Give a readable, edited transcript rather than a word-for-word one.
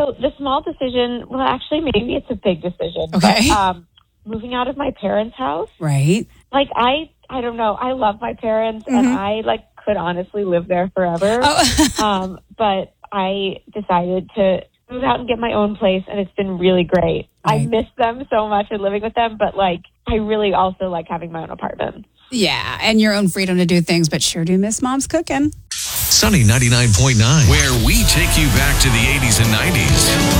So the small decision, well, actually, maybe it's a big decision. Okay. But, moving out of my parents' house. Right. Like, I don't know. I love my parents, and I, could honestly live there forever. Oh. But I decided to move out and get my own place, and it's been really great. Right. I miss them so much and living with them, but, I really also like having my own apartment. Yeah, and your own freedom to do things, but sure do miss Mom's cooking. Sunny 99.9, where we take you back to the 80s and 90s.